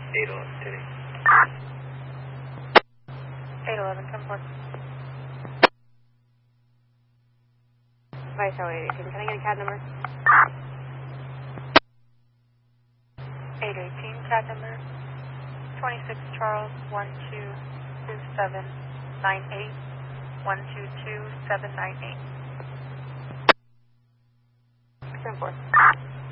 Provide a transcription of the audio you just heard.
811 City. 811, 10-4. Vice 818, can I get a CAD number? 818, CAD number 26 Charles 122798 122798. 10-4.